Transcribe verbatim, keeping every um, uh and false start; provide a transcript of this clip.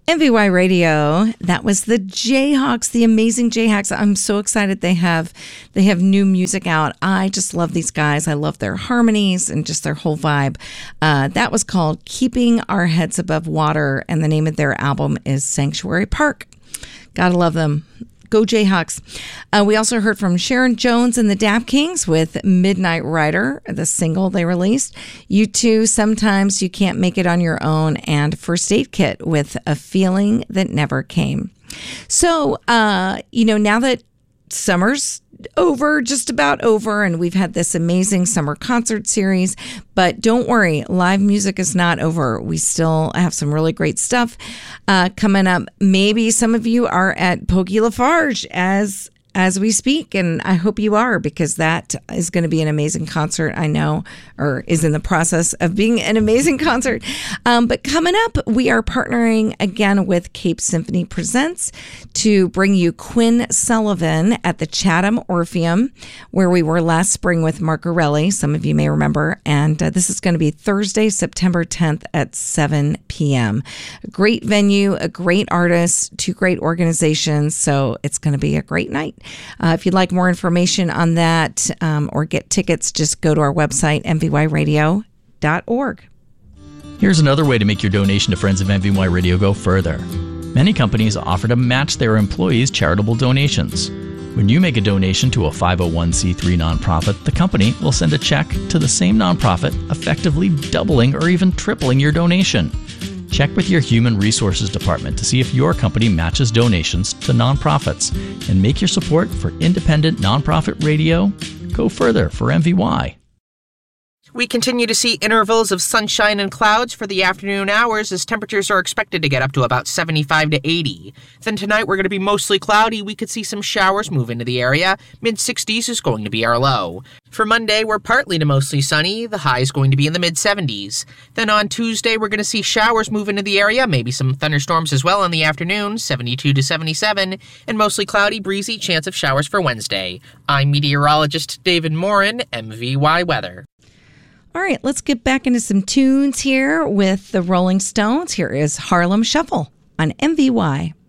M V Y Radio, that was the Jayhawks, the amazing Jayhawks. I'm so excited they have they have new music out. I just love these guys. I love their harmonies and just their whole vibe. Uh, that was called Keeping Our Heads Above Water, and the name of their album is Sanctuary Park. Gotta love them. Go Jayhawks. Uh, we also heard from Sharon Jones and the Dap Kings with Midnight Rider, the single they released. U two, Sometimes You Can't Make It on Your Own, and First Aid Kit with A Feeling That Never Came. So, uh, you know, now that summer's over, just about over, and we've had this amazing summer concert series, but don't worry, live music is not over. We still have some really great stuff uh, coming up. Maybe some of you are at Pokey Lafarge as as we speak, and I hope you are, because that is going to be an amazing concert, I know, or is in the process of being an amazing concert. Um, but coming up, we are partnering again with Cape Symphony Presents to bring you Quinn Sullivan at the Chatham Orpheum, where we were last spring with Mark Gorelli, some of you may remember, and uh, this is going to be Thursday, September tenth at seven p.m. A great venue, a great artist, two great organizations, so it's going to be a great night. Uh, if you'd like more information on that um, or get tickets, just go to our website, m v y radio dot org. Here's another way to make your donation to Friends of M V Y Radio go further. Many companies offer to match their employees' charitable donations. When you make a donation to a five oh one c three nonprofit, the company will send a check to the same nonprofit, effectively doubling or even tripling your donation. Check with your Human Resources Department to see if your company matches donations to nonprofits, and make your support for independent nonprofit radio go further for M V Y. We continue to see intervals of sunshine and clouds for the afternoon hours as temperatures are expected to get up to about seventy-five to eighty. Then tonight we're going to be mostly cloudy. We could see some showers move into the area. mid sixties is going to be our low. For Monday, we're partly to mostly sunny. The high is going to be in the mid seventies. Then on Tuesday, we're going to see showers move into the area, maybe some thunderstorms as well in the afternoon, seventy-two to seventy-seven, and mostly cloudy, breezy, chance of showers for Wednesday. I'm meteorologist David Morin, M V Y Weather. All right, let's get back into some tunes here with the Rolling Stones. Here is Harlem Shuffle on M V Y.